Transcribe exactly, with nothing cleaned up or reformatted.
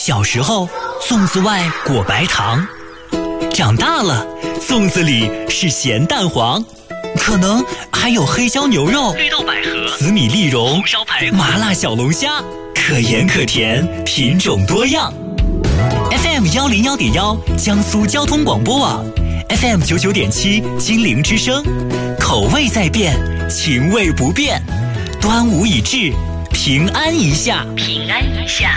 小时候，粽子外裹白糖，长大了，粽子里是咸蛋黄，可能还有黑椒牛肉、 绿豆百合、 紫米粒蓉、 红烧排骨、 麻辣小龙虾，可盐可甜，品种多样。F M 幺零幺点幺，江苏交通广播网 ；F M 九九点七，金陵之声。口味在变，情味不变。端午已至，平安一下， 平安一下。